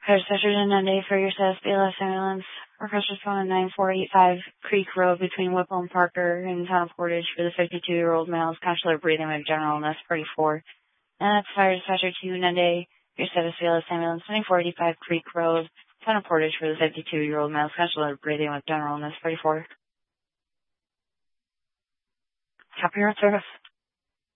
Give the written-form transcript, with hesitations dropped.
Fire dispatcher to Nunde for your status BLS ambulance. Request respondent 9485 Creek Road between Whipple and Parker in the town of Portage for the 52-year-old male's consular breathing with general illness, party 4. And that's fire dispatcher to Nunde for your status BLS ambulance 9485 Creek Road, town of Portage for the 52-year-old male's consular breathing with general illness, party 4. Copy your service.